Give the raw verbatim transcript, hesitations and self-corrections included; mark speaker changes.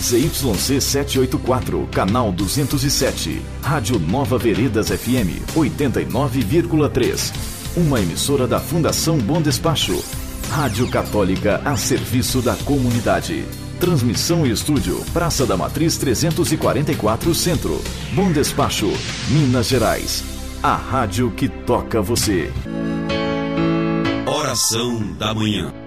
Speaker 1: Z Y C setecentos e oitenta e quatro, canal duzentos e sete. Rádio Nova Veredas F M, oitenta e nove vírgula três. Uma emissora da Fundação Bom Despacho. Rádio Católica a serviço da comunidade. Transmissão e estúdio, Praça da Matriz trezentos e quarenta e quatro, Centro. Bom Despacho, Minas Gerais. A rádio que toca você.
Speaker 2: Oração da manhã.